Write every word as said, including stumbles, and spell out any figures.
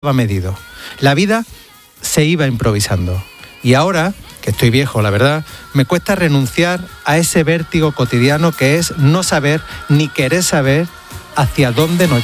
medido. La vida se iba improvisando. Y ahora, que estoy viejo, la verdad, me cuesta renunciar a ese vértigo cotidiano que es no saber ni querer saber hacia dónde nos